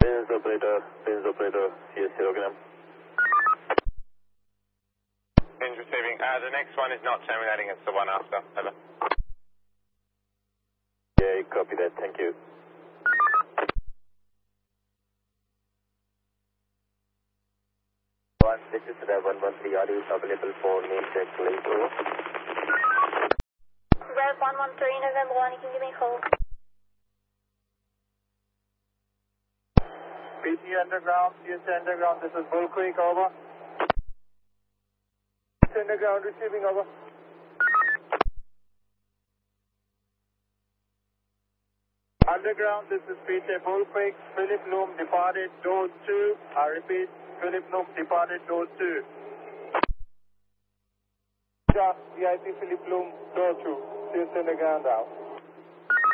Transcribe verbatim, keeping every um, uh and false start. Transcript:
Plains operator, plains operator, C S zero, Graham. Plains receiving. Uh, the next one is not terminating, it's the one after. Over. Yeah, copy that, thank you. One, this is the one one three, are you available for name check, please? Rev one one three, November one, you can give me a call. P T Underground, C S Underground, this is Bull Creek, over. C S Underground receiving, over. Underground, this is P T Bull Creek, Philip Loom departed, door two. I repeat, Philip Loom departed, door two. V I P Philip Loom, door two. C S Underground out.